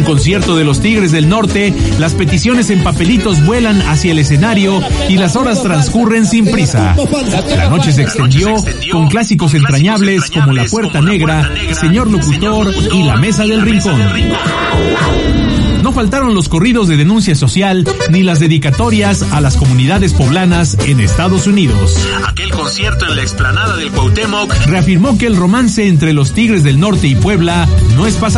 concierto de los Tigres del Norte, las peticiones en papelitos vuelan hacia el escenario y las horas transcurren sin prisa. La noche se extendió con clásicos entrañables como La Puerta Negra, Señor Locutor y La Mesa del Rincón. No faltaron los corridos de denuncia social ni las dedicatorias a las comunidades poblanas en Estados Unidos. Aquel concierto en la explanada del Cuauhtémoc reafirmó que el romance entre los Tigres del Norte y Puebla no es pasajero.